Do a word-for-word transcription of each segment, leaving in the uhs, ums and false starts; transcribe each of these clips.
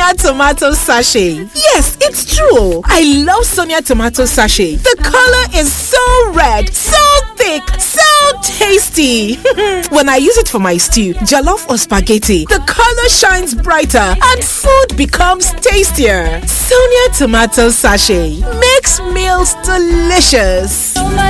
Sonia tomato sachet. Yes, it's true. I love Sonia tomato sachet. The color is so red, so thick, so tasty. When I use it for my stew, jollof or spaghetti, the color shines brighter and food becomes tastier. Sonia tomato sachet makes meals delicious.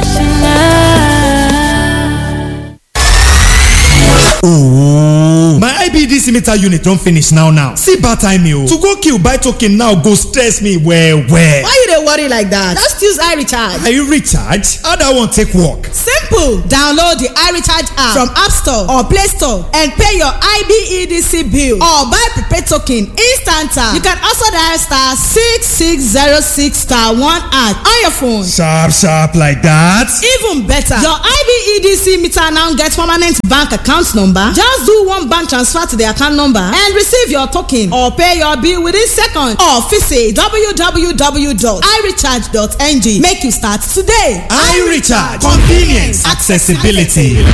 Oh, my I B D C meter unit don finish now now. See bad time o. To go kill buy token now go stress me well well. Why you dey worry like that? Just use iRecharge. Are you recharge? How that one take work? Simple. Download the iRecharge app from App Store or Play Store and pay your I B E D C bill or buy prepaid token instant. You can also dial star six six zero six star one at on your phone. Sharp sharp like that. Even better, your I B E D C meter now get permanent bank account number. Just do one bank transfer to the account number and receive your token or pay your bill within seconds. Or visit w w w dot i recharge dot n g. Make you start today. iRecharge. Convenience. Accessibility.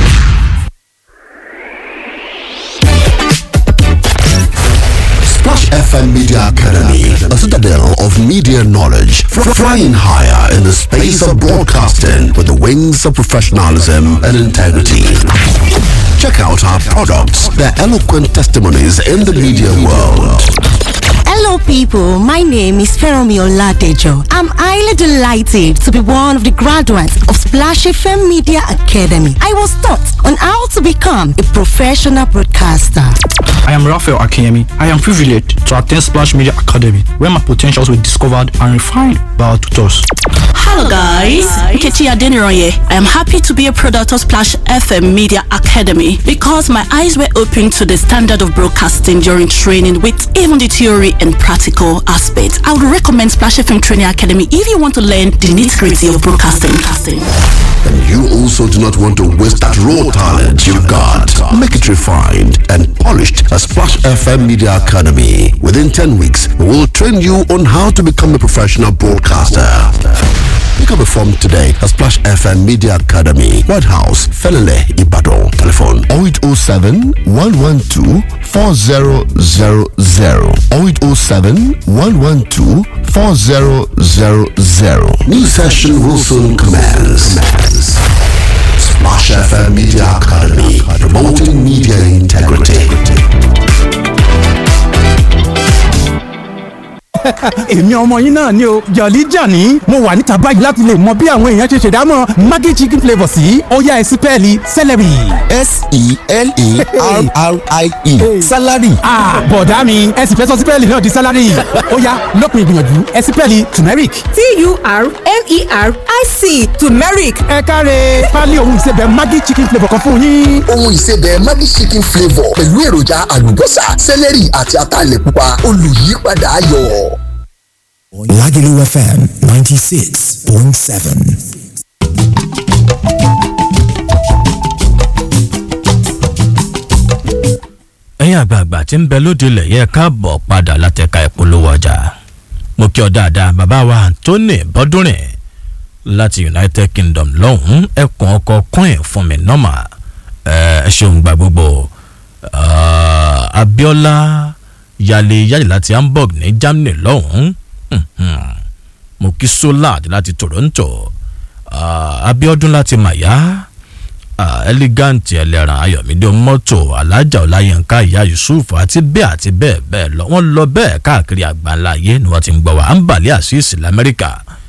Splash F M Media Academy, a citadel of media knowledge, flying higher in the space of broadcasting with the wings of professionalism and integrity. Check out our products, their eloquent testimonies in the media world. Hello people, my name is Feromi Oladejo. I'm highly delighted to be one of the graduates of Splash F M Media Academy. I was taught on how to become a professional broadcaster. I am Raphael Akemi. I am privileged to attend Splash Media Academy, where my potentials were discovered and refined by our tutors. Hello guys, Nkechi Adeniroye. I am happy to be a product of Splash F M Media Academy because my eyes were opened to the standard of broadcasting during training with even the theory and practical aspects. I would recommend Splash F M Training Academy if you want to learn the nitty-gritty of broadcasting. And you also do not want to waste that raw talent you've got. Make it refined and polished at Splash F M Media Academy. Within ten weeks, we will train you on how to become a professional broadcaster. Pick up a form today at Splash F M Media Academy, White House, Felele, Ibadan. Telephone oh eight oh seven, one one two, four oh zero zero. oh eight oh seven, one one two, four oh zero zero. New session will soon commence. Splash F M Media Academy, promoting media integrity. èmi ọmọ yín náà ni o Jolly Johnny mo wà níta báyìí láti lè mọ bí àwọn èèyàn ṣe ṣèdámọ̀ Maggi chicken flavour sí ó yá ẹ sí pẹ́ẹ́lí celery. S E L E R R I E salary. ah bọ̀dá mi ẹ sì fẹ́ sọ sí pẹ́ẹ́lí náà di salary ó yá lópin ìgbìyànjú ẹ sí pẹ́ẹ́lí turmeric. T U R M E R I C turmeric. ẹ káre pálí ohun ìsebẹ̀ Maggi chicken flavour kan fún yín. ohun ìsebẹ̀ Maggi chicken flavour pẹ̀lú èròjà àlùbọ́sà celery àti ataalẹ̀ pupa olùyípadà ayọ̀. Lagelu F M ninety-six point seven. ẹ̀yin àgbààgbà tí ń bẹ lóde ilẹ̀ yẹ káàbọ̀ padà látẹ̀ka ìpolówó ọjà. mo kí ọ dáadáa bàbá wa Anthony Bọ́dúnrin láti United Kingdom lọ́hùn-ún ẹkùn ọkọ̀ coin fún mi nọ́mà ẹ ṣeun gba gbogbo Abiola yàlẹ̀ yàlẹ̀ láti Hamburg ní Germany lọ́hùn-ún. mo kí Solad láti Toronto, uh, Abiodun láti Maya, uh, Elegant ẹlẹ́ran Ayọ̀mídé mọ́tò Alájà Ọláyínká Ìyá Yusuf àti bẹ́ẹ̀ àti bẹ́ẹ̀ bẹ́ẹ̀ lọ wọ́n lọ bẹ́ẹ̀ káàkiri àgbáńlá ayé ni wọ́n ti ń gbọ́ wá. Àǹbàlẹ́ àṣìṣì l'Amẹ́ríkà.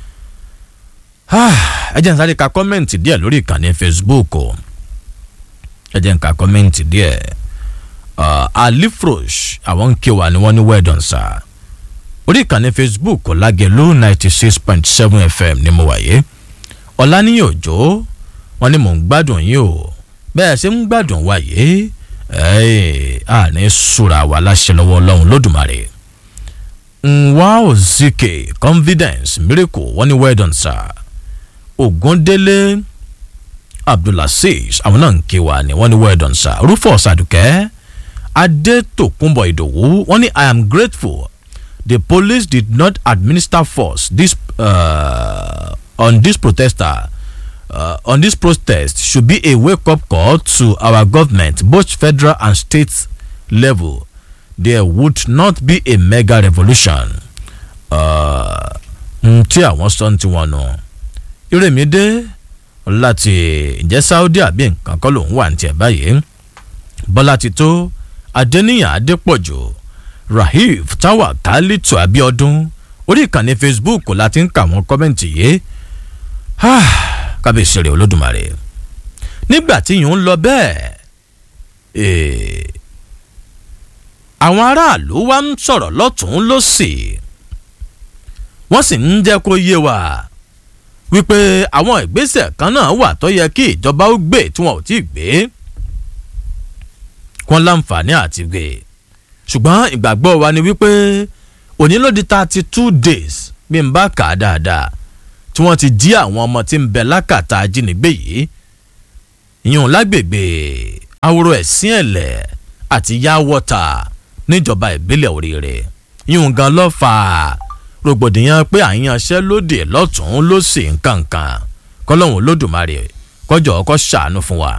ẹ jẹ́ n sáré ka kọ́mẹ́ǹtì díẹ̀ lórí ìkànnì Facebook o. ẹ jẹ́ n ka kọ́mẹ́ǹtì díẹ̀. uh, Alifrosh àwọn ń ké wa ni wọ́n ní well done sir. orí ìkànnì Facebook Lágẹ̀lú ninety six point seven F M ni mo wáyé. Ọláníyàn Òjó wọ́n ní mò ń gbádùn yín o bẹ́ẹ̀ ṣe ń gbádùn wáyé a ní sùúrà wà láṣẹ lọ́wọ́ Ọlọ́run Lódùmarè. Nwa Ozike Confidence Miracle wọ́n ní well done sir. Ògúndélé Abdulaziz àwọn náà ń ké wa ni wọ́n ní well done sir. Rufus Adùkẹ́ Adétòkúnbọ̀ Ìdòwú wọ́n ní I am grateful the police did not administer force this uh, on this protester uh, on this protest should be a wake-up call to our government both federal and state level. there would not be a mega revolution tí àwọn sọ ti wọn nù Ìrèmídé láti ǹjẹ́ Saudi àbí nǹkan kọ́ lòun wà ní tiẹ̀ báyìí Bọ́lá Tító Adéníyàn Adépọ̀jù Rahif Tawakalitu Abíọ́dún orí ìkànnì Facebook láti ń kà wọ́n kọ́mẹ́ǹtì yìí kábíyèsí rẹ̀ Olódùmarè nígbà tí yìí ń lọ bẹ́ẹ̀ àwọn aráàlú wa ń sọ̀rọ̀ lọ́tún lósì wọ́n sì ń jẹ́ kó yé wa wípé àwọn ìgbésẹ̀ kan náà wà tó yẹ kí ìjọba ó gbé tí wọn ò tí ì gbé kún láǹfààní àti gbé ṣùgbọ́n ìgbàgbọ́ wa ni wípé òní ló di thirty two days bí n bá kà á dáadáa tí wọ́n ti jí àwọn ọmọ tí ń bẹ lákàtà ajínigbé yìí ìyún lágbègbè Àwòrò Ẹ̀sìn Ẹ̀lẹ̀ àti Yáwọ́ta níjọba ìbílẹ̀ Oríire ìyún gan ló fà rògbòdìyàn pé àyànṣẹ́ lóde lọ́tún ló sì ń kàǹkàn kọ́lọ́hún Olódùmarè kọjọ́ ọkọ̀ ṣàánú fún wa.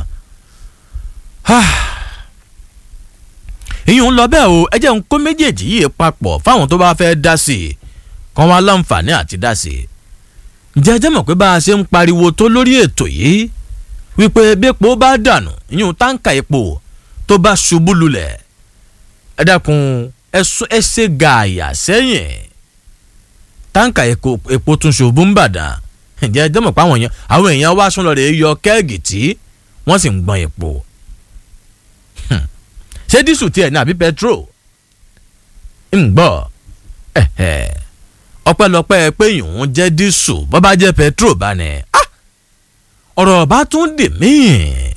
ìyún lọ bẹ́ẹ̀ o ẹ jẹ́ n kó méjèèjì yìí papọ̀ fáwọn tó bá fẹ́ dá sí i kàn wá láǹfààní àti dá sí i. jẹ́jẹ́ mọ̀ pé bá a ṣe ń pariwo tó lórí ètò yìí wípé bẹ́pọ̀ bá dànù ìyún táǹkà epo tó bá ṣubú lulẹ̀ ẹ dákun ẹ ṣe gààyà sẹ́yìn táǹkà epo tún ṣubú ń bàdàn jẹ́jẹ́ mọ̀ pé àwọn èèyàn àwọn èèyàn wá sún lọ rè yọ kẹ́ẹ̀gì tí wọ́n sì ń gbọ́n epo ṣé dísù tiẹ̀ ní àbí petrol ń gbọ́ ọpẹ́lọpẹ́ pé ìhùn jẹ́ dísù bọ́ bá jẹ́ petrol bá ní ọ̀rọ̀ bá tún dè míì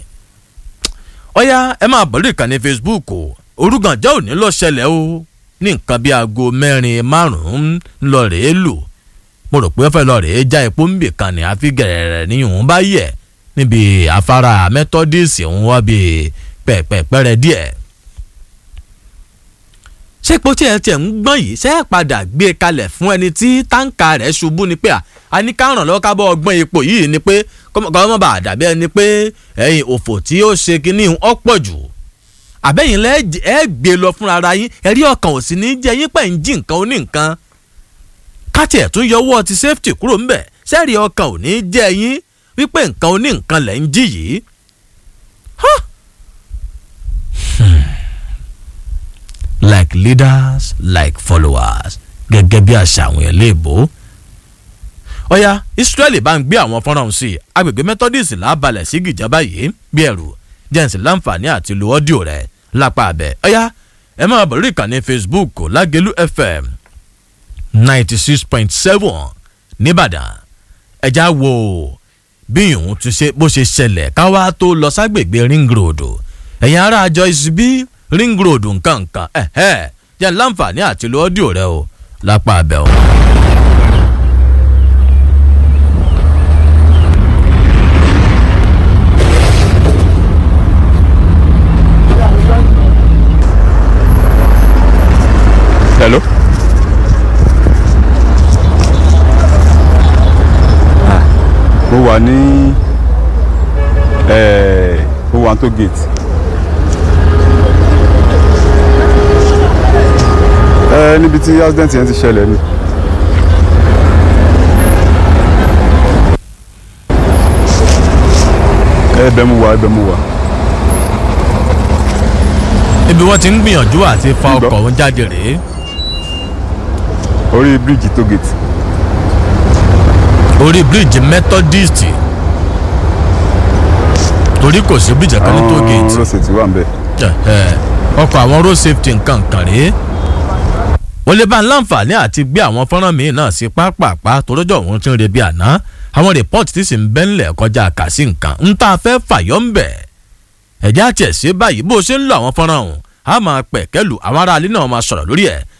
ọ̀yá ẹ máa bọ̀ lórí ìkànnì Facebook orúgànjọ́ òní ló ṣẹlẹ̀ o ní nǹkan bíi aago mẹ́rin márùn-ún lọ rèé lù mo rò pé ó fẹ́ lọ rèé já epo ń bì kan ní àfi gẹ̀rẹ̀rẹ̀ ní ìhùn bá yẹ̀ níbi afárá Methodist òun wá bíi pẹ̀pẹ̀pẹ̀rẹ̀ díẹ̀ ṣé ipò tí ẹ tiẹ̀ ń gbọ́n yìí ṣé ẹ padà gbé e kalẹ̀ fún ẹni tí táǹkà rẹ̀ ṣubú ni pé a ní ká ràn lọ́wọ́ ká bọ́ ọgbọ́n epo yìí ni pé kọ́mọ́ bá dàbí ẹni pé ẹ̀yìn òfò tí ó ṣe kínní ọ̀pọ̀ jù àbẹ́yìn lẹ́ ẹ gbé lọ fúnra ara yín ẹ̀rí ọkàn ò sí ní jẹ́ yín pẹ̀ ń jí nǹkan oní nǹkan káti ẹ̀ tún yọwọ́ ti safety kúrò ńbẹ̀ sẹ́ẹ̀rí ọkàn ò ní jẹ́ yín wípé nǹkan oní nǹkan lẹ́ ń jí yìí. Like leaders like followers gẹ́gẹ́ bí àṣà àwọn ẹlẹ́bọ̀. ọ̀ya Israeli bá ń gbé àwọn fọ́nrán sí i agbègbè Methodist lábalẹ̀ sí gìjọba yìí bí ẹ̀rù jẹ́ǹsì láǹfààní àti lo ọ́díò rẹ̀ lápá abẹ́. ọ̀ya ẹ máa bọ̀ lórí ìkànnì Facebook Lágẹ̀lú F M ninety six point seven nìbàdàn ẹ̀já wo bí ìhùn tún ṣe bó ṣe ṣẹlẹ̀ káwá tó lọ ságbègbè Ring Road ẹ̀yin ará àjọ ìsibí Ring Road nǹkan nǹkan ẹ̀hẹ́ jẹ́ láǹfààní àti lo ọ́díò rẹ o lápá abẹ́ o. Hello. Ah, mo wà ní mo wà tó gate. ẹ níbi tí accident yẹn ti ṣẹlẹ̀ ni. ẹ bẹ̀ mú wa ẹ bẹ̀ mú wa. ibi wọ́n ti ń gbìyànjú àti fa ọkọ̀ ọ̀hún jáde rèé. orí bíríìjì tó gate. orí bíríìjì Methodist torí kò sí bíríìjì kan ní tó gate. àwọn road safety wà ń bẹ̀. ọkọ̀ àwọn road safety nǹkan kan rèé. wọ́n lè bá ń láǹfààní àti gbé àwọn fọ́nrán míì náà sí pápápá torójọ́ òun ti ń re bí àná àwọn rìpọ́ọ̀tì tí sì ń bẹ́ńlẹ̀ kọjá kà sí nǹkan ń tá a fẹ́ fàyọ́ ń bẹ̀. ẹ̀já àti ẹ̀sẹ̀ báyìí bó ṣe ń lo àwọn fọ́nrán ọ̀hún a máa pẹ̀ kẹ́lù àwọn aráalé náà máa sọ̀rọ̀ lórí ẹ̀.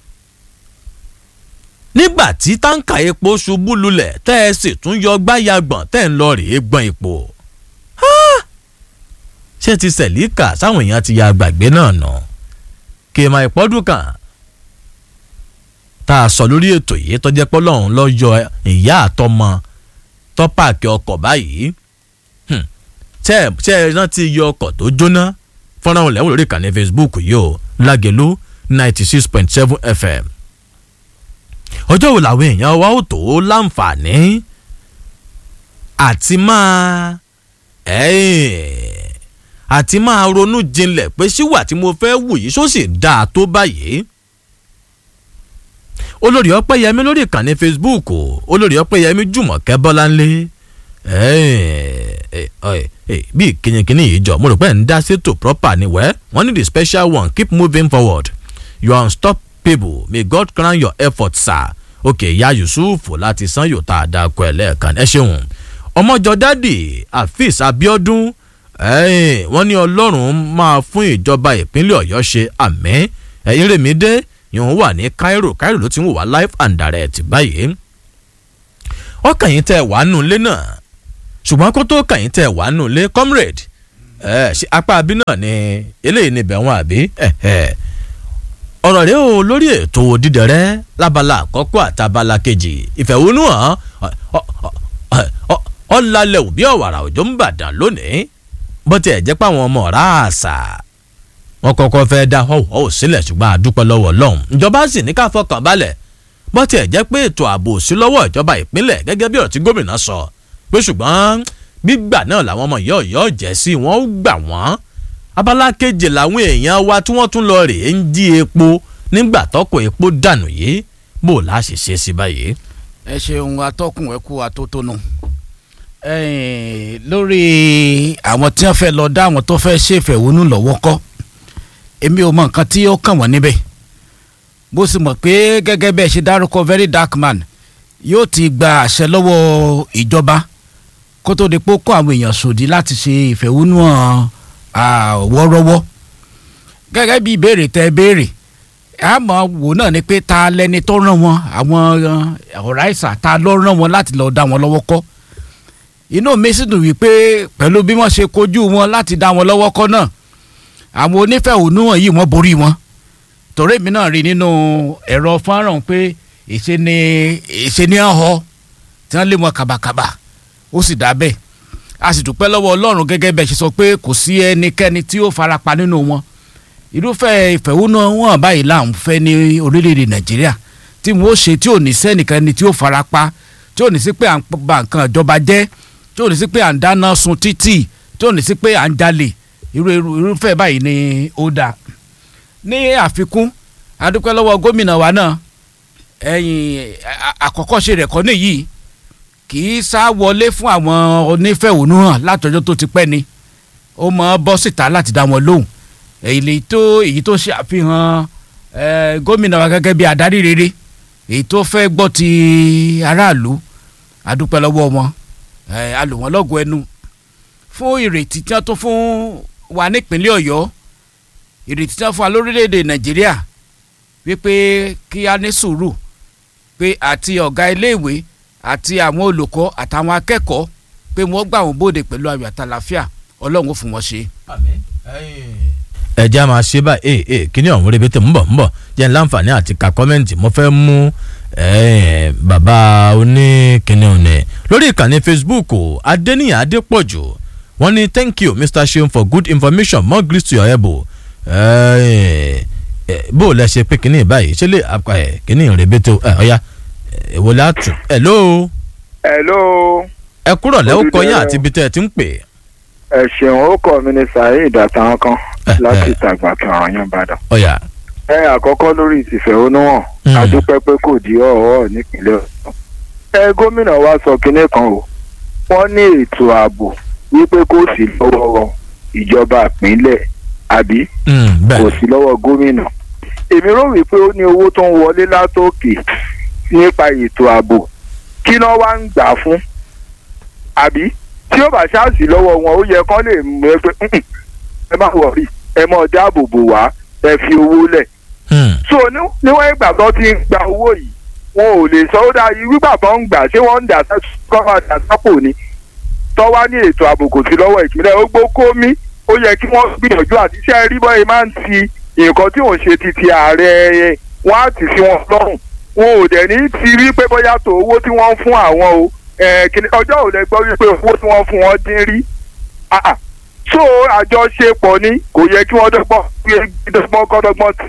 nígbà tí táǹkà epo ṣubú lulẹ̀ tẹ́ ẹ sì tún yọ gbáyàgbọ̀n tẹ́ ń lọ rèé gbọ́n epo. ṣé ti sẹ̀líkà sáwọn èèyàn ti ya gbàgbé náà nà kí ẹ máa ìpọ́dún kan tá a sọ lórí ètò yìí tó jẹ́ pé Ọlọ́run ló yọ ìyá àtọmọ tó páàkì ọkọ̀ báyìí ṣé ẹ rántí iye ọkọ̀ tó jóná fọ́nrán ọ̀lẹ́wọ̀n lórí ìkànnì Facebook yìí o Lágẹ̀lú ninety six point seven F M. ọjọ́ wo làwọn èèyàn wa ó tó láǹfààní àti máa àti máa ronú jinlẹ̀ pé síwà tí mo fẹ́ wù yìí só sì dáa tó báyìí. olórí ọpẹ́yẹmí lórí ìkànnì Facebook olórí ọpẹ́yẹmí jùmọ̀kẹ́ bọ́láńlé bí kìnyìnkìnyìn yìí jọ mo rò pé ń dá sétò proper ni wẹ́ wọ́n ní the special one keep moving forward you are unstoppable may God crown your efforts sir. ok ya Yusuf láti san yóò tá a dá akọ ẹ̀ lẹ́ẹ̀kan ẹ ṣeun. ọmọjọ dádì Afeez Abiodun wọ́n ní Ọlọ́run máa fún ìjọba ìpínlẹ̀ Ọ̀yọ́ ṣe àmín. ẹ̀yin Rèmídé yòówù wà ní Cairo Cairo ló ti ń wò wá live and direct báyìí. ọkàn yín tẹ́ wàá nù lé náà ṣùgbọ́n kó tó kàn yín tẹ́ wàá nù lé comrade ṣe apá abí náà ni eléyìí níbẹ̀ wọn àbí ọ̀rọ̀ rẹ̀ o lórí ètò dídẹ̀rẹ́ lábala àkọ́kọ́ àtàbala kejì ìfẹ̀hónúhàn ọ̀làlẹ̀ òbí ọ̀wàrà òjò ń bàdàn lónìí bó tiẹ̀ jẹ́ pé àwọn ọmọ ọ̀rá àṣà wọn kọ́kọ́ fẹ́ dá họ́wọ́ sílẹ̀ ṣùgbọ́n àdúpẹ́ lọ́wọ́ Ọlọ́run ìjọba sì ní ká fọkàn balẹ̀ bó tiẹ̀ jẹ́ pé ètò ààbò sí lọ́wọ́ ìjọba ìpínlẹ̀ gẹ́gẹ́ bí ọ̀rọ̀ tí gómìnà sọ pé ṣùgbọ́n gbígbà náà làwọn ọmọ yọ̀ yọ̀ jẹ́ sí wọn ó gbà wọ́n abala keje làwọn èèyàn wa tí wọ́n tún lọ rèé ń jí epo nígbà tọ́kọ̀ epo dànù yìí bó la ṣe ṣe sí báyìí. ẹ ṣeun atọ́kùn ẹ kú atótónu lórí àwọn tí wọ́n fẹ́ lọ dá àwọn tó fẹ́ ṣèfẹ̀hónú lọ́wọ́ kọ́ èmi ò mọ nǹkan tí ó kàn wọ́n níbẹ̀ bó sì mọ̀ pé gẹ́gẹ́ bẹ́ẹ̀ ṣe dárúkọ very dark man yóò ti gba àṣẹ lọ́wọ́ ìjọba kó tó di pé ó kó àwọn èèyàn sòdí láti ṣe ìfẹ̀hónú hàn àwọ̀rọ̀wọ́ gẹ́gẹ́ bí ìbéèrè tẹ́ béèrè àmọ́ wò náà ni pé ta lẹni tó rán wọn àwọn ọ̀rá ìsà ta ló rán wọn láti lọ́ọ́ dá wọn lọ́wọ́ kọ́ inú mi sì dùn wípé pẹ̀lú bí wọ́n ṣe kojú wọn láti dá wọn lọ́wọ́ kọ́ náà àwọn onífẹ̀hónú hàn yìí wọ́n borí wọn torí èmi náà rí nínú ẹ̀rọ fọ́nrán pé ìṣe ni ìṣe ni ọ̀họ́ tí wọ́n lé wọn kàbàkàbà ó sì dá bẹ́ẹ̀ a sì dúpẹ́ lọ́wọ́ Ọlọ́run gẹ́gẹ́ bẹ́ẹ̀ ṣe sọ pé kò sí ẹnikẹ́ni tí ó farapa nínú wọn irúfẹ́ ìfẹ̀hónú wọn báyìí là ń fẹ́ ní orílẹ̀-èdè Nàìjíríà tí wọ́n ó ṣe tí ò ní sẹ́nìkan tí ó farapa tí ò ní sí pé à ń ba nǹkan ìjọba jẹ́ tí ò ní sí pé à ń dáná sun títì tí ò ní sí pé à ń jalè irúfẹ́ báyìí ni ó dáa. ní àfikún a dúpẹ́ lọ́wọ́ gómìnà wa náà ẹ̀yìn àkọ́kọ́ ṣe rẹ̀ kọ́ nìyí kì í sá wọlé fún àwọn onífẹ̀hónúhàn látọjọ́ tó ti pẹ́ ni ó mọ bọ́ síta láti dá wọn lóhùn èyí tó èyí tó ṣe àfihàn gómìnà wa gẹ́gẹ́ bí adarí rere èyí tó fẹ́ gbọ́ ti aráàlú adúpẹ́ lọ́wọ́ wọn a lò wọ́n lọ́gọ̀ ẹnu fún ìrètí tí wọ́n tó fún wa nípínlẹ̀ Ọ̀yọ́ ìrètí tí wọ́n fún wa lórílẹ̀‐èdè Nàìjíríà wípé kí a ní sùúrù pé àti ọ̀gá iléèwé àti àwọn olùkọ́ àtàwọn akẹ́kọ̀ọ́ pé wọ́n gbà wọ́n bóde pẹ̀lú ayọ̀ àtàlàfíà Ọlọ́run ó fún wọn ṣe. ẹja máa ṣe báyìí ee ee kíní ọ̀hún rẹ̀ bẹ́tẹ̀ ń bọ̀ ń bọ̀ jẹ́ láǹfààní àti ka kọ́mẹ́ǹtì mo fẹ́ mú bàbá oníkíní ọ̀nà lórí ìkànnì Facebook Adéníyàn Adépọ̀jù wọ́n ní thank you Mister Seun for good information more grease to your elbow bó o lẹ ṣe pé kíní báyìí ṣé lè kíní rẹ̀ bẹ́tẹ̀ ọ̀ya èwo látù. hello. hello. ẹ kúrọ̀ lẹ́ ó kọ yín àti ibi tẹ́ ẹ ti ń pè. ẹ ṣeun ó kọ mi ní Saheed àtàwọn kan láti ìtàgbà kí ọ̀ràn yẹn bàdàn. ọ̀yà. ẹ àkọ́kọ́ lórí ìfẹ̀hónúhàn a dúpẹ́ pé kò di ọ̀ọ́ nípínlẹ̀ Ọ̀yọ́. ẹ gómìnà wa sọ kinní kan o wọ́n ní ètò ààbò wípé kò sí lọ́wọ́ ìjọba ìpínlẹ̀ àbí kò sí lọ́wọ́ gómìnà. èmi rò wípé ó ní owó tó ń wọlé látòkè nípa ètò ààbò kí náà wá ń gbà fún àbí tí ó bá ṣáàṣì lọ́wọ́ wọn ó yẹ kán lè mú ẹ pé ẹ má wọrí ẹ mọ dáàbò bò wá ẹ fi owó lẹ̀. so níwọ̀n ìgbà tó ti ń gba owó yìí wọn ò lè sọ ó dá irúgbà tó ń gbà ṣé wọ́n ń dà kọ́mọ dà sápò ni tọ́wá ní ètò ààbò kò sí lọ́wọ́ ìpínlẹ̀ ogbó kómi ó yẹ kí wọ́n gbìyànjú àti iṣẹ́ rí bọ́ẹ̀ máa ń ti nǹkan tí òun ṣe ti ti ààrẹ wọn á tì sí wọn lọ́rùn wọn ò dẹ̀ ní ti rí pé bóyá tó owó tí wọ́n ń fún àwọn o ọjọ́ ò lè gbọ́ wípé owó tí wọ́n fún wọn dín rí so àjọṣepọ̀ ni kò yẹ kí wọ́n dọ́gbọ́n dọ́gbọ́n kọ́dọ́gbọ́n ti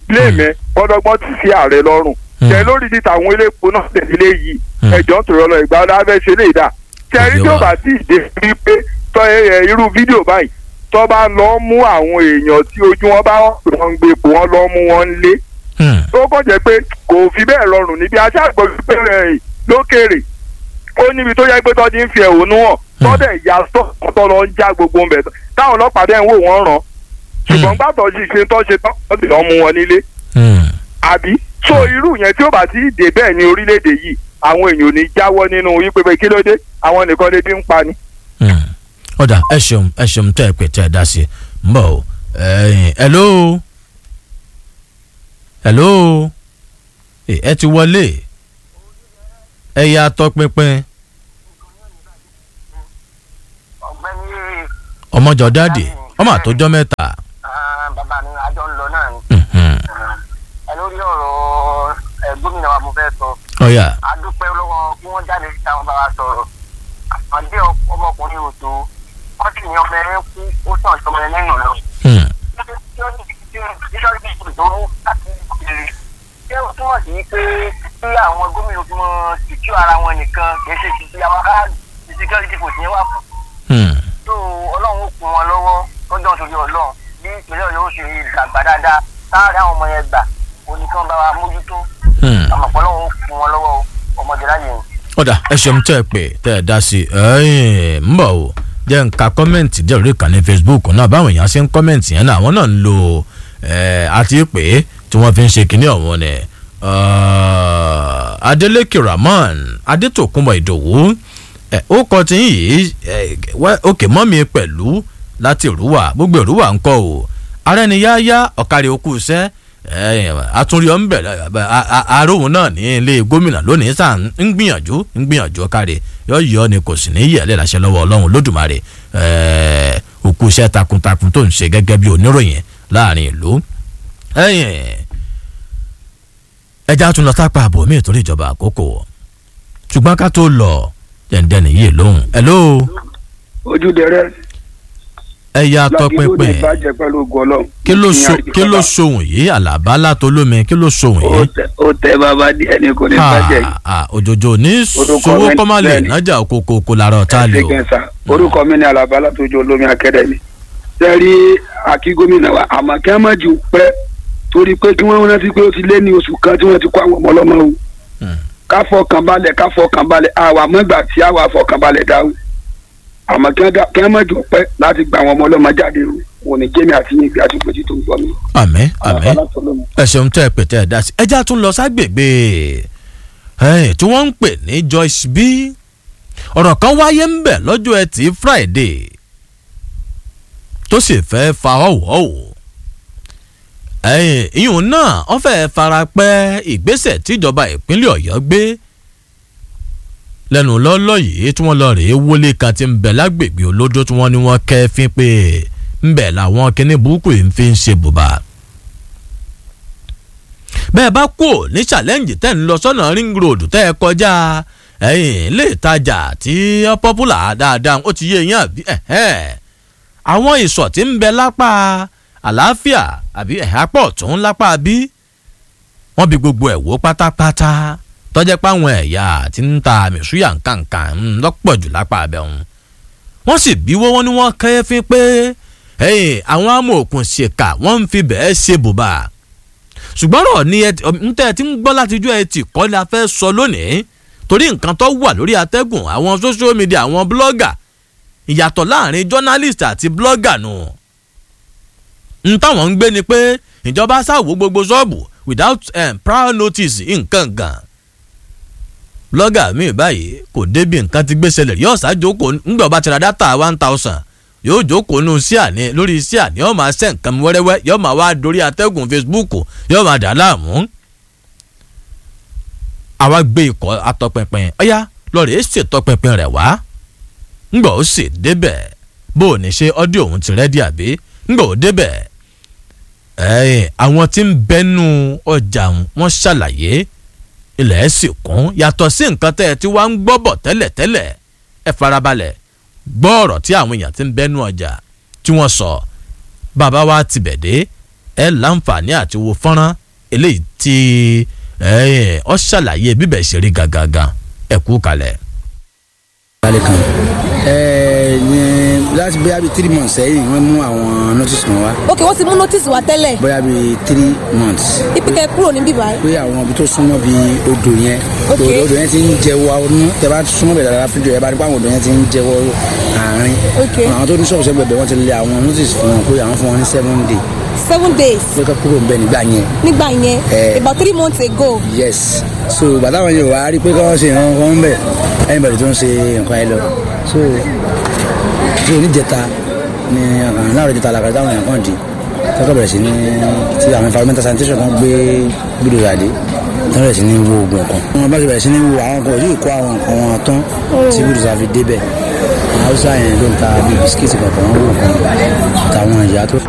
blame ẹ ọlọ́gbọ́n ti sí ààrẹ lọ́rùn tẹ lórí ti tàwọn elépo náà tẹ̀lé yìí ẹ̀jọ̀ ń tòrọ lọ ìgbà ọ̀dà abẹ́ ṣe lè dà tẹ̀rí tí ó bá ti dé bíi pé tọ́ irú fídíò báyìí tọ́ bá lọ mú àwọn èèyàn tí ojú wọn bá wọn gbé pò wọn lọ mú wọn lé tó kàn jẹ́ pé kò fi bẹ́ẹ̀ rọrùn níbi aṣáàgbọ̀ pé lókèrè ó níbi tó yẹ pé tọ́ ti ń fi ẹ̀hónú hàn tọ́dẹ̀ ìyá sọ́kàn tó lọ ń já gbogbo ń bẹ̀ táwọn ọlọ́pàá dẹ̀ ń wò wọ́n ràn ṣùgbọ́n gbàtọ̀ sì ṣe tọ́ ṣe tán wọ́n sì lọ́ mú wọn nílé àbí so irú yẹn tí ó bá ti dé bẹ́ẹ̀ ní orílẹ̀-èdè yìí àwọn èèyàn ò ní jáwọ́ nínú wípé pé kí ló dé àwọn nìkan lè bí ń pa ni. ọ̀dà ẹ ṣeun ẹ ṣeun tẹ́ ẹ pè tẹ́ ẹ dá sí i ń bọ̀ o hello hello ẹ ti wọlé ẹ yà tọpinpin ọmọjọ dáàdì ọmọ àtọjọ mẹ́ta. bàbá mi àjọ ń lọ náà ni ẹ lórí ọ̀rọ̀ ẹ gómìnà wa mo fẹ́ sọ. ọ̀yà. a dúpẹ́ lọ́wọ́ kí wọ́n jáde síta wọn bá wa sọ̀rọ̀ àpàdé ọmọkùnrin òtò wọ́n sì ní ọmọ ẹ kú ó sàn ọmọ ẹ lẹ́yìn lọ. nítorí bí ìṣòro tó mú láti ìbéèrè ṣé ó túmọ̀ sí pé kí àwọn gómìnà tí wọ́n ti tú ara wọn nìkan kì í ṣe ti àwọn ará security kò sí wà fún. tó ọlọ́run ó kún wọn lọ́wọ́ lọ́jọ́ nítorí ọlọ́run bí ìpínlẹ̀ ọ̀yọ́ ó ṣe dàgbà dáadáa táàrí àwọn ọmọ yẹn gbà oníkan bá wa mójútó àmọ̀pọ̀ lọ́wọ́ ó kún wọn lọ́wọ́ ọmọdé láyé. ọ̀dà ẹ ṣeun tẹ́ ẹ pè tẹ́ ẹ dá sí i ń bọ̀ o jẹ́ nǹka kọ́mẹ̀ntì díẹ̀ lórí ìkànnì Facebook náà báwọn èèyàn ṣe ń kọ́mẹ̀ntì yẹn náà àwọn náà ń lo àti pé tí wọ́n fi ń ṣe kinní ọ̀wọ́n ni Adeleke Rahman Adétòkunbọ̀ Ìdòwú ó kọ́ tí yìí òkè mọ́ mi pẹ̀lú láti Èrúwà gbogbo Èrúwà ń kọ́ o ara ẹni yáyá ọ̀kadì òkú iṣẹ́ àtúnrí ọ̀ ń bẹ̀rẹ̀ aróhùn náà ní ilé gómìnà lónìí sáà ń gbìyànjú ń gbìyànjú ọ̀kadì yọ yọ ni kò sì ní yẹ̀lẹ̀ láṣẹ lọ́wọ́ Ọlọ́run Lódùmarè òkú iṣẹ́ takuntakun tó ń ṣe gẹ́gẹ́ bí oníròyìn láàrin ìlú ẹja tún lọ sápá àbò mi ìtòrí ìjọba àkókò ṣùgbọ́n ká tó lọ dẹ̀ndẹ̀nì yìí lóhùn hello. ojúde rẹ. ẹ̀yà tọpinpin kí ló so kí ló sohùn yìí àlàbá látolómi kí ló sohùn yìí. ó tẹ bàbá díẹ̀ ní kò ní bàjẹ́. òjòjò ní sowó kọ́málẹ̀ nájà kókó kó lára ọ̀tá lè o. orúkọ mi ni àlàbá látọjọ́ olómi akẹ́dẹ̀mí. sẹ́rí akí gómìnà wa àmọ́ kí wọ́n má jù pẹ́ torí pé kí wọ́n rántí pé ó ti lé ní oṣù kan tí wọ́n ti kó àwọn ọmọ ọlọ́mọ o. ká fọkàn balẹ̀ ká fọkàn balẹ̀ àwa mọ́gbà tí àwa fọkàn balẹ̀ dáhùn àmọ́ kí wọ́n má jù pẹ́ láti gba àwọn ọmọ ọlọ́mọ jáde o òní jẹ́mi àti yín bí àtúntò tí tó ń gbọ́ mi. àmín àmín ẹ ṣeun tẹ́ ẹ pè tẹ́ ẹ dá sí ẹjá tún lọ ságbègbè tí wọ́n ń pè ní Joyce B ọ̀rọ̀ kan wáyé ń bẹ̀ lọ́jọ́ ẹtì Friday tó sì fẹ́ fa ọ̀wọ́wọ́ ìyún náà wọ́n fẹ́ fara pẹ́ ìgbésẹ̀ tíjọba ìpínlẹ̀ Ọ̀yọ́ gbé lẹ́nu lọ́lọ́ yìí tí wọ́n lọ rèé wọlé kan tí ń bẹ lágbègbè olódó tí wọ́n ní wọ́n kẹ́fín pé ń bẹ làwọn kíní burúkú yìí ń fi ń ṣe bùbá. bẹ́ẹ̀ bá kú ní challenge tẹ́ ń lọ sọ́nà ring road tẹ́ ẹ kọjá ilé ìtajà tí ó popular dáadáa ó ti yé yín àbí àwọn ìsọ̀ tí ń bẹ lápá àlàáfíà àbí ẹ̀hápọ̀ ọ̀tún lápá bí wọ́n bí gbogbo ẹ̀ wò pátápátá tọ́jẹ́ páwọn ẹ̀yà tí ń ta mẹ̀súyà nǹkankan lọ́pọ̀ jù lápá abẹ́ wọn. wọ́n sì bíwó wọn ni wọ́n kẹ́fín pé àwọn amòòkùn ṣèkà wọ́n ń fi bẹ́ẹ̀ ṣe bùbá. ṣùgbọ́n rọ̀ ní ntẹ́ tí ń gbọ́ látijọ́ ẹ ti kọ́ la fẹ́ sọ lónìí torí nǹkan tó wà lórí atẹ́gùn àwọn social media àwọn blogger ìyàtọ̀ láàrin journalist àti blogger nù. n táwọn ń gbé ni pé ìjọba ṣàwò gbogbo ṣọ́ọ̀bù without um, prior notice nǹkan gan. blogger mi báyìí kò débi nǹkan ti gbé ṣẹlẹ̀ yóò ṣàjókòó ńgbà ọba ti ra dátà one thousand yóò jókòó nù sí àní lórí sí àní yóò máa ṣe nǹkan wẹ́rẹ́wẹ́ yóò máa wá dorí atẹ́gùn Facebook yóò máa dà láàmú. àwa gbé ikọ̀ atọpinpin ọ̀yá lọ́ọ̀rẹ́ ṣètọpinpin rẹ̀ wá ńgbà ó sì débẹ̀ bó o ní ṣe ọ́díò òun ti rẹ́dí àbí ńgbà ó débẹ̀ àwọn tí ń bẹnu ọjà wọn ṣàlàyé ilẹ̀ ẹ̀ sì kún yàtọ̀ sí nǹkan tẹ́ ẹ tí wàá ń gbọ́ bọ̀ tẹ́lẹ̀tẹ́lẹ̀ ẹ farabalẹ̀ gbọ́ ọ̀rọ̀ tí àwọn èèyàn ti ń bẹnu ọjà tí wọ́n sọ bàbá wa ti bẹ̀ dé ẹ láǹfààní àti wo fọ́nrán eléyìí tí ọ ṣàlàyé bíbẹ̀ ṣe rí gàgàgà ẹ kú kalẹ̀. balẹ̀ kan ní láti bóyá bíi three months sẹ́yìn wọ́n mú àwọn notice kan wá. ok wọ́n ti mú notice wá tẹ́lẹ̀. bóyá bíi three months. ìpìkẹ́ kúrò níbí báyìí. pé àwọn ibi tó súnmọ́ bíi odò yẹn. ok odò yẹn ti ń jẹ́wọ́ ọdún tẹ bá súnmọ́ bẹ̀rẹ̀ dára fídíò yẹn bá rí pé àwọn odò yẹn ti ń jẹ́wọ́ àárín. ok àwọn tó ní ṣọ́ọ̀bù sẹ́gbẹ̀ẹ́ wọ́n ti lé àwọn notice fún wọn pé àwọn fún wọn ní seven days. seven days. pé ká kúrò níbẹ̀ nígbà yẹn. nígbà yẹn about three months ago. yes so bàtà wọn yẹn wà á rí pé káwọn ṣe ìran kan bẹ̀ ẹ̀yìn bẹ̀rẹ̀ tó ń ṣe nǹkan ẹ lọ so tí oníjẹta ni láwọn ìjẹta làkàrẹ táwọn èèyàn kan di tọ́kọ̀ bẹ̀rẹ̀ sí ní tí àwọn environmental sanitation kan gbé gbúdọ̀ ràdé tọ́ bẹ̀rẹ̀ sí ní wo oògùn kan wọn bá ti bẹ̀rẹ̀ sí ní wo àwọn kan yóò kó àwọn nǹkan wọn tán tí gbúdọ̀ sàfi débẹ̀ àwọn haúsá yẹn ló ń ta bíi bisikíìtì kankan wọn wò kan àtàwọn ìyá tó.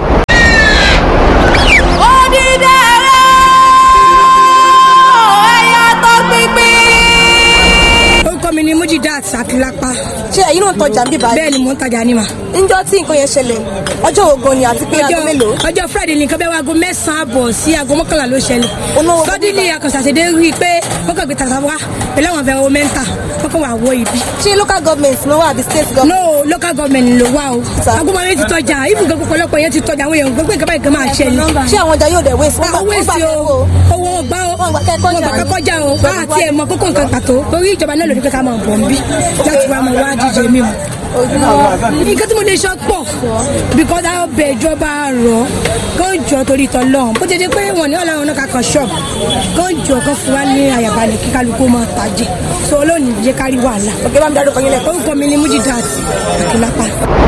mi ni Mujidat Akilapa. ṣé ẹ̀yin náà ń tọjà níbí báyìí. bẹ́ẹ̀ ni mò ń tajà ní ma. níjọ́ tí nǹkan yẹn ṣẹlẹ̀ ọjọ́ ògo ni àti pé aago mélòó. ọjọ́ Friday nìkan bẹ́ẹ̀ wá aago mẹ́sàn-án àbọ̀ sí aago mọ́kànlá ló ṣẹlẹ̀. sọ́dílì akọ̀sàṣẹ́dé rí i pé wọ́n kàn gbé tàtà wá pẹ̀lú àwọn environmental wọ́n kàn wá wọ ibi. ṣé local government ló wà àbí state government. no local government ló wà o. agbóhùn yẹn ti tọjà ibùdó pọ̀pọ̀lọpọ̀ yẹn ti tọjà àwọn èèyàn gbogbo nǹkan báyìí kan máa ṣẹlẹ̀. ṣé àwọn ọjà yóò dẹ̀ waste. àwọn waste o owó gbá o wọn gbà kọjá o bá àti ẹ̀ mọ kókó nǹkan pàtó torí ìjọba náà ló ní pé ká máa bọ̀ ń bí láti wá máa wá jíjẹ mímu. nǹkan tí mo lè sọ pọ̀ because a bẹ ìjọba rọ̀ kán jọ torí tọ́lọ́run bó ti di pé wọ́n ní ọ̀làwọn náà kankan ṣọ́ọ̀bù kán jọ kán fún wa ní àyàbalẹ̀ kí kálukú máa tajẹ so olóòní jẹ́ kárí wàhálà. òkè bá mi dárúkọ yín lẹ́kọ̀ọ́. orúkọ mi ni Mujidat Akilapa.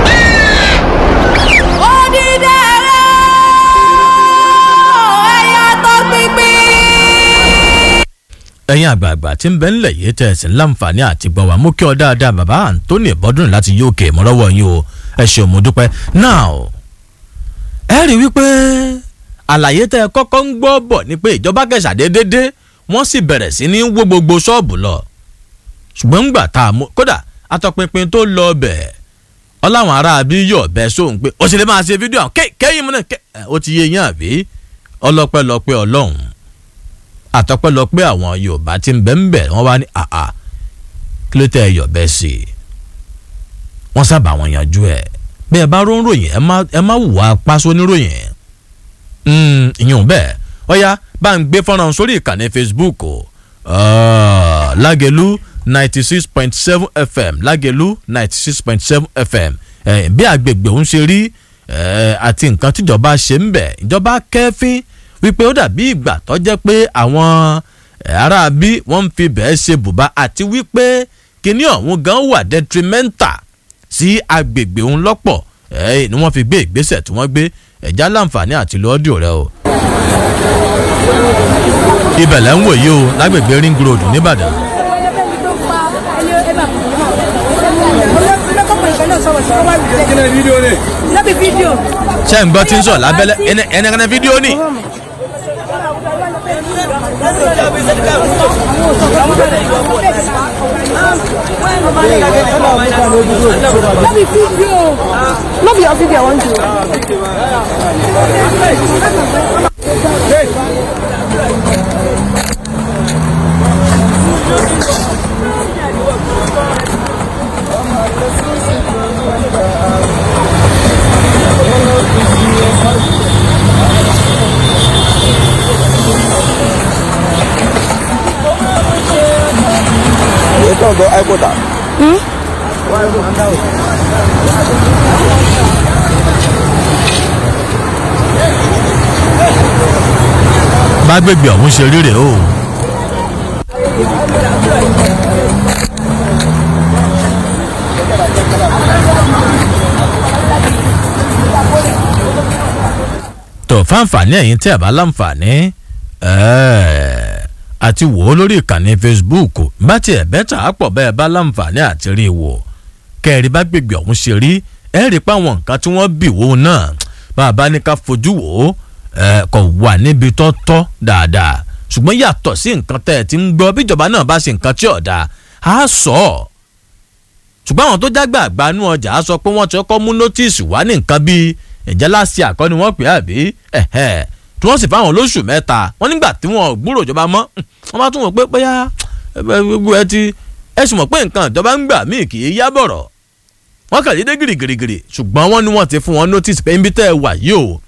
ẹ̀yin àgbààgbà tí ń bẹ ńlẹ̀ yìí tẹ̀ sí láǹfààní àti gbọ́ wa mú kí ọ dáadáa bàbá Anthony Bọ́dún láti U K mọ́rọ́wọ́ yín o ẹ ṣé mo dúpẹ́. now ẹ rí wípé àlàyé tẹ kọ́kọ́ ń gbọ́ bọ̀ ni pé ìjọba kẹsà déédéé wọ́n sì bẹ̀rẹ̀ sí ní wó gbogbo ṣọ́ọ̀bù lọ ṣùgbọ́n ńgbà tá a mú kódà atọ́pinpin tó lọ bẹ̀ ọláwọn ará bí yọ̀ bẹ́ sóhun pé ó sì lè máa ṣe fídíò àwọn kẹ́yìn múnà ó ti yé yín àbí ọlọ́pẹ́lọpẹ́ ọlọ́run àtọ́pẹ́lọpẹ́ àwọn Yorùbá tí ń bẹ ń bẹ̀ wọ́n wá ní àà kí ló tẹ́ ẹ yọ̀ bẹ́ẹ̀ sí i wọ́n sábà wọn yanjú ẹ̀ bí ẹ bá ró ń ròyìn ẹ má wùwà pásó níròyìn ìyún bẹ́ẹ̀ ọ̀ya bá ń gbé fọ́nrán sórí ìkànnì Facebook Lágẹ̀lú ninety six point seven F M Lágẹ̀lú ninety six point seven F M bí agbègbè òun ṣe rí àti nǹkan tíjọba ṣe ń bẹ̀ ìjọba kẹ́fín wípé ó dàbí ìgbà tó jẹ́ pé àwọn ará bí wọ́n ń fi bẹ́ẹ̀ ṣe bùbá àti wípé kíní ọ̀hún gan wà detrimental sí agbègbè òun lọ́pọ̀ ni wọ́n fi gbé ìgbésẹ̀ tí wọ́n gbé ẹ̀já láǹfààní àti lọ́ọ́dìò rẹ o. ibẹ̀lẹ̀ ń wòye o lágbègbè Ring Road nìbàdàn. ṣé ń gbọ́ tí ń sọ̀ lábẹ́lẹ́ ẹnìkan fídíò ni. Let me video. Not your video, I want to. Ito go ay kota. Hmm? bá gbègbè ọ̀hún ṣe rí rèé o. tó fáǹfààní ẹ̀yin tí a bá láǹfààní àti wò ó lórí ìkànnì Facebook bá tiẹ̀ bẹ́tà á pọ̀ bẹ́ẹ̀ bá láǹfààní àti rí i wò kẹ́ẹ̀rí bá gbègbè ọ̀hún ṣe rí ẹ̀ rí pa àwọn nǹkan tí wọ́n bì wò náà bá a bá ní ká fojú wò ó kò wà níbi tó tọ́ dáadáa ṣùgbọ́n yàtọ̀ sí nǹkan tẹ́ ẹ ti ń gbọ́ bíjọba náà bá ṣe nǹkan tí ọ̀dà á sọ ọ́ ṣùgbọ́n àwọn tó jágbà àgbánú ọjà á sọ pé wọ́n ti kọ́ mú nótìsì wá ní nǹkan bíi ìjẹ́ láti àkọ́ni wọ́n pè é àbí tí wọ́n sì fáwọn lóṣù mẹ́ta wọ́n nígbà tí wọ́n gbúrò ìjọba mọ́ wọ́n bá tún wọ́n pé bóyá gbogbo ẹ ti ẹ sì mọ̀ pé nǹkan ìjọba ń gbà míì kì í yá bọ̀rọ̀ wọ́n kàn dédé gìrìgìrìgìrì ṣùgbọ́n wọ́n ní wọ́n ti fún wọn notice pé níbi tẹ́ ẹ wà yìí o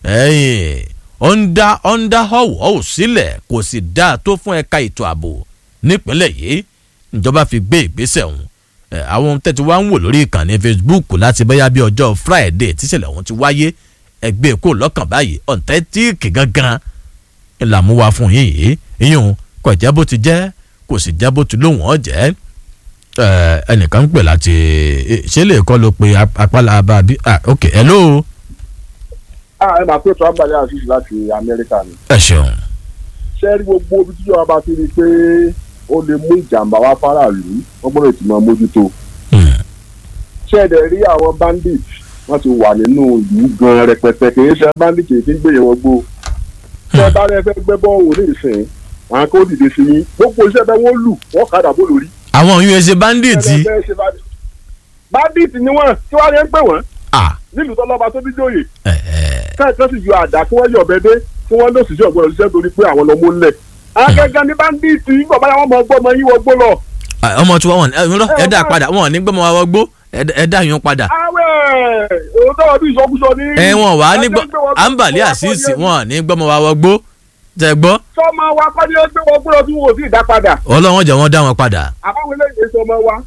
ọ̀ndà ọ̀ndà họ̀wọ̀ sílẹ̀ kò sì dáa tó fún ẹ̀ka ètò ààbò nípínlẹ̀ yìí ìjọba fi gbé ìgbésẹ̀ ọ̀hún àwọn ohun tẹ́tí wá ń wò lórí ìkànnì Facebook láti bóyá bí ọjọ́ Friday tíṣẹ̀lẹ̀ ọ̀hún ti wáyé ẹgbẹ́ kò lọ́kàn báyìí ọ̀ǹtẹ́tíìkì gangan ìlàmúwa fún yín yìí ìyún kò jẹ́ bó ti jẹ́ kò sì jẹ́ bó ti lóhùn ọ́ jẹ́ ẹnìkan ń pè láti ṣé lè kọ́ ló pe apálá bá bí ok hello. ẹ máa pè tó àgbàlẹ̀ àṣìṣe láti Amẹ́ríkà ni. ẹ ṣeun. ṣé rí gbogbo ibi tíjọba bá ti rí i pé ó lè mú ìjàmbá wá fáráàlú wọ́n gbọ́dọ̀ ti máa mójútó. ṣé ẹ dẹ̀ rí àwọn bandits wọ́n ti wà nínú ìlú gan rẹpẹtẹ kì í ṣe bandits kì í gbé yẹn wọ́n gbó. ṣé ẹ bá rẹ fẹ́ gbẹ́ bọ́ọ̀lù ní ìsìn wọn kò dìde sí yín gbogbo iṣẹ́ bẹ́ẹ̀ wọ́n lù wọ́n kàdà bó lórí. àwọn U S A bandits. bandits ni wọ́n tí wọ́n á yẹn ń pè wọ́n. nílùú tọ́lọ́ba tó díjòyè. káàkiri sì yọ àdá kí wọ́n yọ bẹ́ẹ̀dẹ́ kí wọ́n lọ síṣẹ́ ọ̀gbọ́n ṣiṣẹ́ torí pé àwọn lọ́mọ ńlẹ̀. akẹ́kẹ́ ní bandits nígbà báyà wọ́n mọ ọgbọ́n mọ yín wọ́n gbó lọ. ọmọ tí wọn ẹ dá padà wọn ò ní gbọ́mọ wa wọ́n gbó ẹ dá yín padà. àwẹ̀ òótọ́ ọdún ìsọkúsọ ní. ẹ wọn wà á ní gbọ́ àǹbàlẹ́ àṣìṣì wọn ò ní gbọ́mọ wa wọ́n gbó tẹ gbọ́. sọmọ wa kọ́ ni ó gbé wọn gbọ́dọ̀ tí wọn ò sì dá padà. ọlọ́wọ́n jẹ́ wọ́n dá wọn padà. àbáwọn eléyìí sọmọ wa.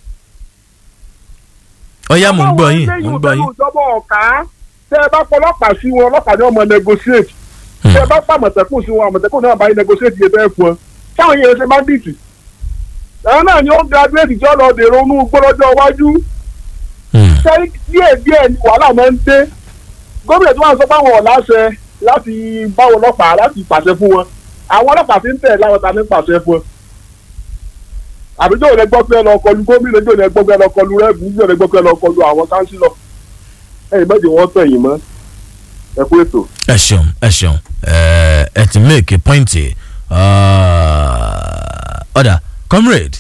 ọyá mò ń gbọ́ yín mò ń gbọ́ yín. ìjọba ọ̀ká tẹ ẹ bá pọlọ́pàá sí wọn ọlọ́pàá ni wọ́n mọ negotiate tẹ ẹ bá pa àmọ̀tẹ́kùn sí wọn àmọ̀tẹ́kùn náà bá yín negotiate yẹ bẹ́ẹ̀ fún ọ táwọn yẹn ṣe bandits. àwọn náà ni ó graduate jọ lọ dèrò inú gbọ́dọ̀jọ́ iwájú. sẹ́yìn díẹ̀ díẹ̀ ni wàhálà máa ń dé gómìnà tí wọ́n sọ pé àwọn ọ̀láṣẹ láti báwọn ọlọ́pàá láti pàṣẹ fún wọn àwọn ọlọ́pàá ti ń tẹ̀ láwọn ta ní pàṣẹ fún wọn. àbíjọ́ ò lè gbọ́ pé ẹ lọ kọlu gómìnà jọ́ ò lè gbọ́ pé ẹ lọ kọlu rẹ́ẹ̀bù jọ́ ò lè gbọ́ pé ẹ lọ kọlu àwọn kánsílọ̀. ẹ̀yin méjì wọ́n tẹ̀yìn mọ́ ẹ kú ètò. ẹ ṣeun ẹ ṣeun ẹ ti make a point ọ̀dà comrade.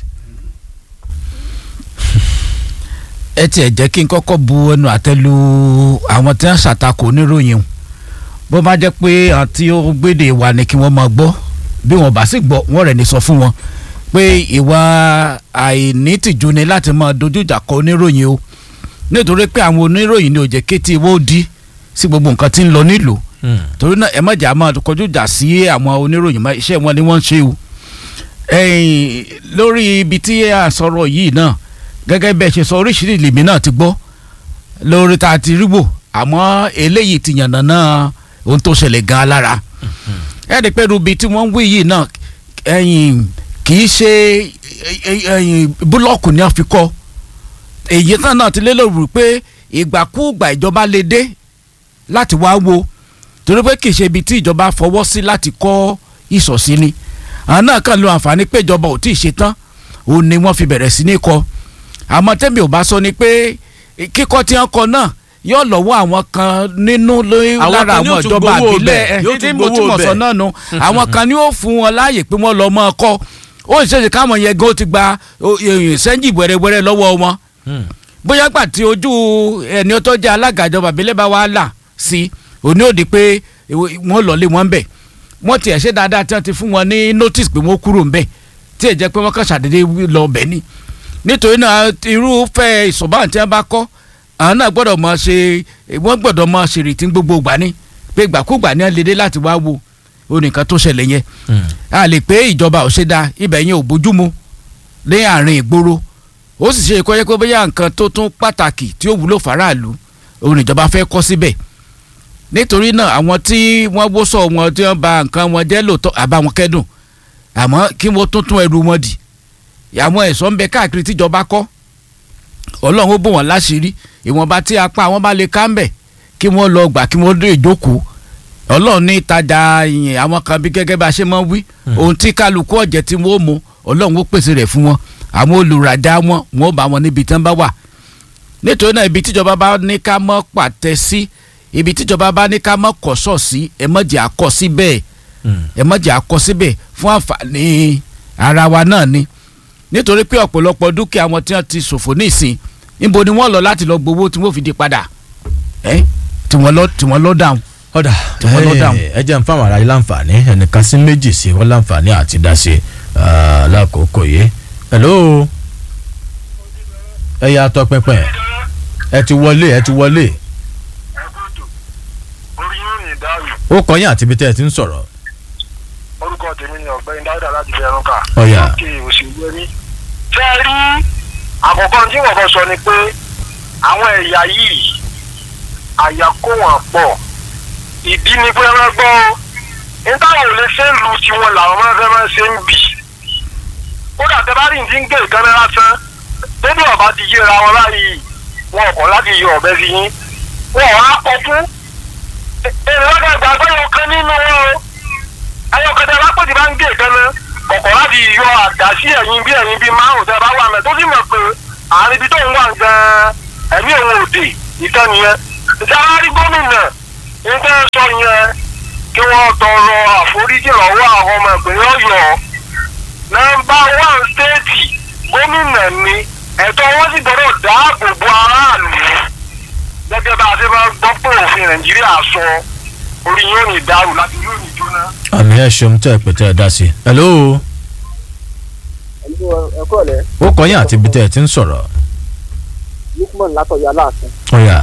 ẹ tiẹ̀ jẹ́ kí n kọ́kọ́ bu ẹnu àtẹ́lu àwọn tí wọ́n ṣàtakò oníròyìn bó bá jẹ́ pé àti ó gbéde ìwà ni kí wọ́n máa gbọ́ bí wọ́n bá sì gbọ́ wọ́n rẹ̀ ní sọ fún wọn pé ìwà àìnítìjú ni láti máa dojú ìjà kọ oníròyìn o nítorí pé àwọn oníròyìn ni ò jẹ́ kétí ìwọ́ di sí gbogbo nǹkan tí ń lọ nílùú torí náà ẹ má jà máa kọjú ìjà sí àwọn oníròyìn máa iṣẹ́ wọn ni wọ́n ń ṣe o. lórí ibi tí a sọ̀rọ̀ yìí náà gẹ́gẹ́ bẹ́ẹ̀ ṣe sọ oríṣiríṣi lèmi náà ti gbọ́ lórí ta ti rí wò àmọ́ eléyìí ti yànnà náà ohun tó ṣẹlẹ̀ gan-an lára ẹ̀ẹ́dẹ̀ pé rubi tí wọ́n ń wí yìí náà ẹ̀yìn kì í ṣe ẹ̀yìn búlọ́ọ̀kù ni a fi kọ́ èyí tán náà ti lé lórí pé ìgbàkúùgbà ìjọba lè dé láti wá wo torí pé kì í ṣe ibi tí ìjọba fọwọ́ sí láti kọ́ ìsọ̀sí ni àwọn náà kàn lo àǹfààní pé ìjọba ò tí ì ṣe tán òun ni wọ́n fi bẹ̀rẹ̀ sí ní kọ́ àmọ́ tẹ́mi ò bá sọ ni pé kíkọ́ tí wọ́n kọ́ náà yóò lọ́wọ́ àwọn kan nínú lára àwọn ìjọba àbílẹ̀ ẹ̀ tí mo tí mo sọ náà nu àwọn kan ni ó fún wọn láàyè pé wọ́n lọ́ mọ́ ọ kọ́ ó sì ṣèṣe káwọn yẹn gan ti gba sẹ́ńjì wẹ́rẹ́wẹ́rẹ́ lọ́wọ́ wọn bóyá gbà tí ojú ẹni tó jẹ́ alága ìjọba àbílẹ̀ bá wà là sí òní òdi pé wọ́n lọ́lé wọn bẹ̀ wọ́n tiẹ̀ ṣe dáadáa tí wọ́n ti fún wọn ní notice pé wọ́n kúrò ń bẹ̀ tí ì jẹ́ pé wọ́n kàn ṣàdédé lọ bẹ̀ ni nítorí náà irúfẹ́ ìsọ̀bá tí wọ́n bá kọ́ àwọn náà gbọ́dọ̀ máa ṣe wọ́n gbọ́dọ̀ máa ṣe ìrètí gbogbo ìgbà ni pé ìgbàkúgbà ni wọ́n lè dé láti wá wo onìkan tó ṣẹlẹ̀ yẹn a lè pé ìjọba ò ṣe da ibẹ̀ yẹn ò bójúmu ní àárín ìgboro ó sì ṣe ìkọ́yẹ́ pé bóyá nǹkan tó tún pàtàkì tí ó wúlò faraàlú òun ìjọba fẹ́ kọ́ síbẹ̀ nítorí náà àwọn tí wọ́n wó sọ wọn tí wọ́n bà nǹkan wọn jẹ́ lóòótọ́ àbá wọn kẹ́dùn àmọ́ kí wọ́n tún tún ẹrù wọn dì àwọn ẹ̀ṣọ́ ń bẹ káàkiri tíjọba kọ́ ọlọ́run ó bò wọ́n láṣìírí ìwọ̀nba tí apá àwọn bá lè ká ń bẹ̀ kí wọ́n lọ gbà kí wọ́n dé ìjókòó ọlọ́run ní ìtajà ìyẹn àwọn kan bí gẹ́gẹ́ bá ṣe máa ń wí ohun tí kálukú ọ̀jẹ̀ tí wọ́n mú ọlọ́run ó pèsè rẹ̀ fún wọn àwọn olùrajà wọn wọn ó bá wọn níbi tí wọ́n bá wà nítorí náà ibi tíjọba bá ní ká mọ́ pàtẹ sí ibi tíjọba bá ní ká mọ́ kọ́sọ̀ sí ẹ má jẹ́ àkọ́ síbẹ̀ ẹ má jẹ́ àkọ́ síbẹ̀ fún àǹfààní ara wa náà ni nítorí pé ọ̀pọ̀lọpọ̀ dúkìá wọn tí wọ́n ti ṣòfò ní ìsìn níbo ni wọ́n lọ láti lọ gbowó tí wọ́n fi di padà ẹ́ tí wọ́n lọ tí wọ́n lọ dáhùn ọ̀dà ẹ jẹ́ n fáwọn ará yìí láǹfààní ẹnìkan sí méjì sí wọ́n láǹfààní àti dá sí lákòókò yìí. hello ẹ yà tọ́ pínpín ẹ ti wọlé ẹ ti wọlé. ó kọ yín àti ibi tẹ́ ẹ ti ń sọ̀rọ̀. orúkọ tèmi ni ọ̀gbẹ́ni dáúdà láti fi ẹran kà. ọ̀yà kí òṣèlú ẹni. ṣé ẹ rí àkọ́kọ́ tí wọ́n kọ́ sọ ni pé àwọn ẹ̀yà yìí àyàkó wọn pọ̀ ìdí ni pé wọ́n gbọ́ nítawọn ò lè ṣe ń lu tiwọn làwọn máa fẹ́ máa ṣe ń bì. kódà tẹ bá rí ní ti ń gé ìkànnì lásán débi ọba ti yéra wọn láàyè wọn kọ̀ láti yọ ọ̀bẹ sí yín wọn ò á kọ fún èrè wọn kàn gbàgbọ́ yọ kan nínú wọn o ayọ̀kẹ́tẹ́ lápẹ̀tì bá ń gé ìkànnì kọ̀kọ̀ láti yọ àdá sí ẹ̀yìn bí ẹ̀yìn bí márùn-ún tẹ́ bá wà mẹ́ tó sì mọ̀ pé àárín ibi tó ń wà gan-an ẹ̀mí òun òde ìkànnì yẹn ìjọba rí gómìnà nígbà sọ yẹn kí wọ́n tọrọ àforíjì lọ́wọ́ àwọn ọmọ ìpínlẹ̀ ọ̀yọ́ nọ́mbà one stéètì gómìnà ni ẹ̀tọ́ wọn sì gbọ́dọ̀ dáàbò bo aráàlú gẹ́gẹ́ bá a ṣe máa gbọ́ pé òfin nàìjíríà sọ orí yóò ní ìdárò láti yóò ní jóná. àmì ẹ̀ ṣeun tẹ́ ẹ pé tẹ́ ẹ dá sí. hello. ẹ kọ́ ọ̀lẹ́. ó kọ yín àti ibi tẹ́ ẹ ti ń sọ̀rọ̀. lukman látọ̀yà láàfin. ọ̀yà.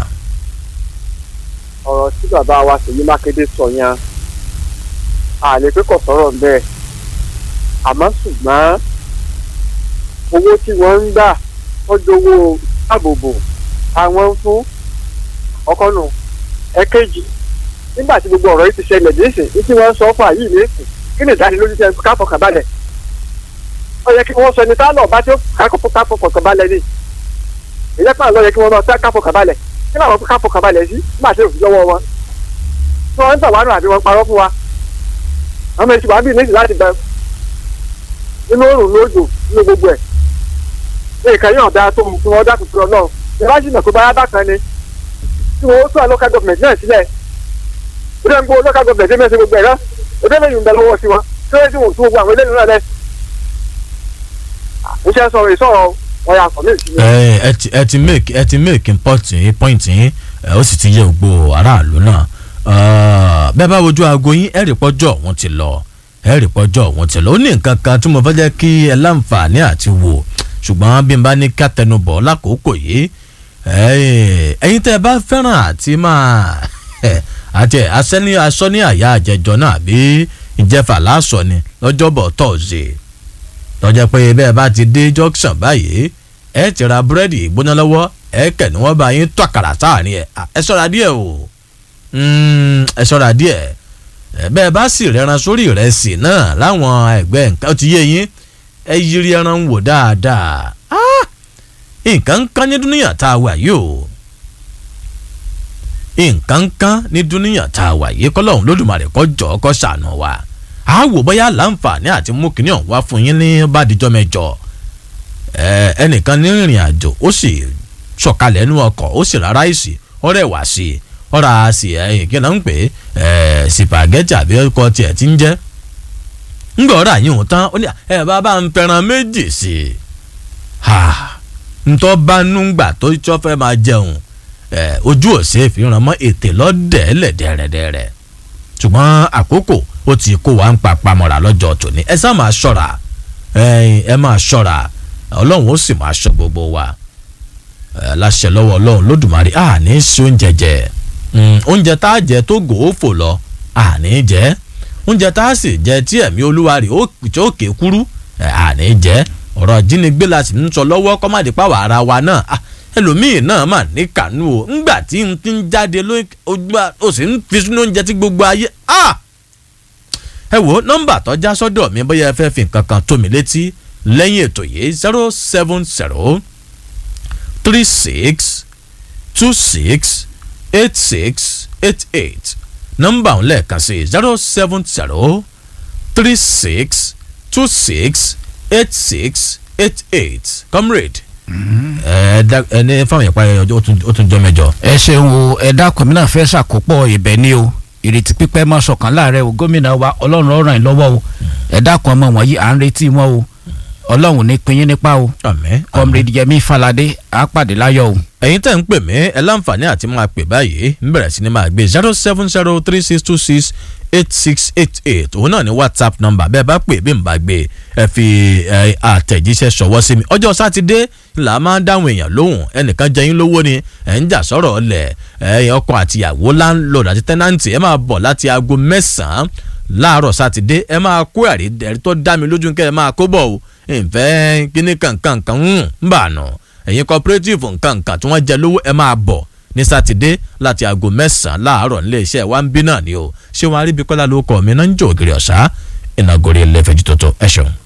ọ̀rọ̀ tí bàbá wa Ṣèyí Mákindé sọ yẹn àlè pé kò sọ̀rọ̀ bẹ́ẹ̀ àmọ́ ṣùgbọ́n owó tí wọ́n ń gbà tọ́jú owó àbòbò àwọn fún ọkọ nù ẹ̀kejì nígbà tí gbogbo ọ̀rọ̀ yìí ti ṣẹlẹ̀ nísìn ní tí wọ́n ń sọ fún àyè nísìn kí ni ìdánilójú tẹ káfọkàn balẹ̀ ó yẹ kí wọ́n sọ ní táwọn ọba tí ó káfọkàn balẹ̀ ni ìyẹn pàrọ̀ lọ yẹ kí wọ́n lọ káfọkàn balẹ̀ kí làwọn fún káfọkàn balẹ̀ sí nígbà tí òfin lọ́wọ́ wọn tí wọ́n ń tàwánù àbí wọ́n parọ́ fún wa àwọn èsì wàá bí nísìn láti bẹ inú òrùn lójò nínú gbogbo ẹ̀ nǹkan yóò dáa tó fún wọn dákùn fún ọ náà ìwádìí náà kó bá bákan ni tí wọn ó tún local government náà sílẹ̀ ó dẹ́ ń gbọ́ local government mẹ́sẹ̀ gbogbo ẹ̀ náà ó dẹ́ lẹ́yìn ìgbà lọ́wọ́ sí wọn tí wọ́n ti wọ́n tún gbogbo àwọn eléyìí náà lẹ́ iṣẹ́ sọ̀rọ̀ ìsọ̀rọ̀ wọn yà sọ̀ méjì. ẹ ti ẹ ti make ẹ ti make point yín point yín ó sì ti yẹ gbogbo aráàlú náà bẹ́ẹ̀ bá wojú aago yín ẹ̀rì pọ́jọ́ wọn ti lọ ẹ̀rì pọ́jọ́ wọn ti lọ ó ní nǹkan kan tí mo fẹ́ jẹ́ kí ẹ láǹfààní àti wò ṣùgbọ́n bí n bá ní ká tẹnubọ̀ lákòókò yìí ẹ̀yin tẹ́ ẹ bá fẹ́ràn àti máa àti asẹ́ni aṣọ ní àyà àjẹjọ náà bí ìjẹfà lásọ ni lọ́jọ́bọ̀ tọ̀ọ̀sẹ̀ lọ́jọ́ pé bẹ́ẹ̀ bá ti dé junction báyìí ẹ ti ra búrẹ́dì ìgbóná lọ́wọ́ ẹ kẹ̀ ní wọ́n bá yín tó àkàrà sáàrin ẹ̀ ẹ ṣọ́ra díẹ̀ o ẹ ṣọ́ra díẹ̀ bẹ́ẹ̀ bá sì rẹran sórí ìrẹsì náà láwọn ẹgbẹ́ nǹkan ó ti yé yín ẹ yiri ẹran wò dáadáa nǹkan ń kán ní dúníyàn tá a wà yìí o nǹkan ń kán ní dúníyàn tá a wà yìí kọ́lọ́hún lódùmarè kó jọ̀ọ́ kó ṣàánú wa a wò bóyá láǹfààní àti mú kinní ọ̀hún wá fún yín ní bàdíjọ́ mẹ́jọ ẹnìkan ní ìrìn àjò ó sì sọ̀kalẹ̀ nínú ọkọ̀ ó sì rárá ìsì ọ̀rẹ́ wá sí i ọ̀rá sí ẹ̀yìn kí náà ń pè é sìpàgẹ́tì àbí ọkọ̀ tiẹ̀ ti ń jẹ́ ńgbà ọ̀rọ̀ àyìn òun tán ó ní ẹ bá bá ń fẹ́ràn méjì sí i ntọ́ bá núngbà tó tọ́ fẹ́ máa jẹun ojú òsè fi ràn mọ́ ètè lọ́dẹ̀ẹ́lẹ̀ dẹ̀rẹ̀dẹ̀rẹ̀ ṣùgbọ́n àkókò ó ti kó wa ń pa pamọ́ra lọ́jọ́ tòní ẹ sá máa ṣọ́ra ẹ máa ṣọ́ra ọlọ́run ó sì máa ṣọ́ gbogbo wa láṣẹ lọ́wọ́ ọlọ́run lódùmarè àní sí oúnjẹ jẹ oúnjẹ tá a jẹ tó gòófò lọ àní jẹ oúnjẹ tá a sì jẹ tí ẹ̀mí olúwa rè ó òkè kúrú àní jẹ ọ̀rọ̀ jínigbé la sì ń sọ lọ́wọ́ kọ́mádé pàwọ́ ara wa náà ẹlòmíì náà mà ní kànú o ńgbà tí n ti ń jáde ó sì ń fi sínú oúnjẹ tí gbogbo ayé ẹ wo nọ́mbà tó já sọ́dọ̀ mi bóyá ẹ fẹ́ fi nǹkan kan tó mi létí lẹ́yìn ètò yìí zero seven zero three six two six eight six eight eight nọ́mbà òun lẹ́ẹ̀kan sí zero seven zero three six two six eight six eight eight comrade ẹ ní fáwọn ìparí ọjọ́ ó tún jọ mẹ́jọ. ẹ ṣeun o ẹ dákun mi náà fẹ́ ṣàkópọ̀ ibẹ̀ ni o ìrètí pípẹ́ máa ṣọ̀kan láàrẹ o gómìnà wa ọlọ́run ọ̀ràn ìlọ́wọ́ o ẹ dákun ọmọ wọ̀nyí à ń retí wọn o ọlọ́run ní pinyín nípa o. àmín. comrade yẹmi falade á pàdé láyọ̀ o. ẹ̀yin tẹ̀ ń pè mí ẹ láǹfààní àti máa pè báyìí ń bẹ̀rẹ̀ sí ni máa gbé zero seven zero three six two six eight six eight eight òun náà ni whatsapp number bẹ́ẹ̀ bá pè bí n bá gbé ẹ fi àtẹ̀jíṣẹ́ ṣọwọ́ sí mi ọjọ́ sátidé là máa ń dáhùn èèyàn lóhùn ẹnìkan jẹyìn lówó ni ẹ̀ ń jà sọ̀rọ̀ ọ̀lẹ̀ ẹ̀yìn ọkọ àtìyàwó landlord àti tenant ẹ máa bọ̀ láti aago mẹ́sàn-án láàárọ̀ sátidé ẹ máa kó ẹ̀rí ẹ̀rí tó dá mi lójú kẹ́ ẹ máa kó bọ̀ o ìfẹ́ kíní kankan kan ń bà nù ẹ̀yin cooperative nǹkan kan tí wọ́n jẹ lówó ẹ máa bọ̀ ní sátidé láti aago mẹ́sàn-án láàárọ̀ nílé iṣẹ́ wa ń bí náà ni o ṣé wọn aríbi kọ́lá ló kọ́ mi náà ń jò ògiri ọ̀sá ìnagòrí ẹlẹ́fẹ̀ẹ́ jù tó tó ẹ̀ ṣeun.